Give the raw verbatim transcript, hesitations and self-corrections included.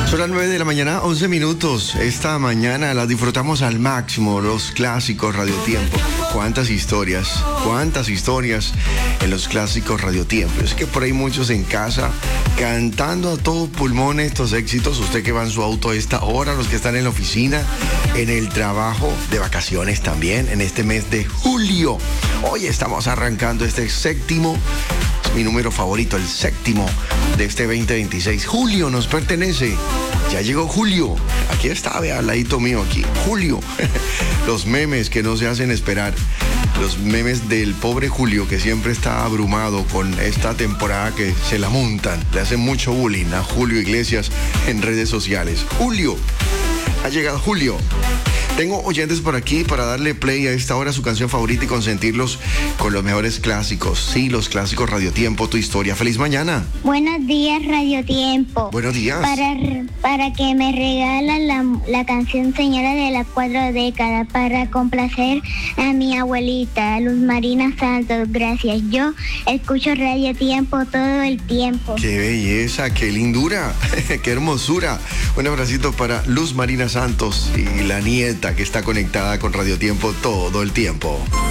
Son las nueve de la mañana, once minutos. Esta mañana las disfrutamos al máximo, los clásicos Radiotiempo. Cuántas historias, cuántas historias en los clásicos Radiotiempo. Es que por ahí muchos en casa cantando a todo pulmón estos éxitos. Usted que va en su auto a esta hora, los que están en la oficina, en el trabajo, de vacaciones también, en este mes de julio. Hoy estamos arrancando este séptimo, es mi número favorito, el séptimo de este veinte veintiséis. Julio nos pertenece. Ya llegó Julio. Aquí está, vea, al ladito mío aquí. Julio. Los memes que no se hacen esperar. Los memes del pobre Julio, que siempre está abrumado con esta temporada que se la montan. Le hacen mucho bullying a Julio Iglesias en redes sociales. Julio. Ha llegado Julio. Tengo oyentes por aquí para darle play a esta hora a su canción favorita y consentirlos con los mejores clásicos. Sí, los clásicos Radiotiempo, tu historia. ¡Feliz mañana! Buenos días, Radiotiempo. Buenos días. Para, para que me regalan la, la canción Señora de las Cuatro Décadas, para complacer a mi abuelita, Luz Marina Santos. Gracias. Yo escucho Radiotiempo todo el tiempo. ¡Qué belleza! ¡Qué lindura! ¡Qué hermosura! Un abracito para Luz Marina Santos y la nieta que está conectada con Radiotiempo todo el tiempo.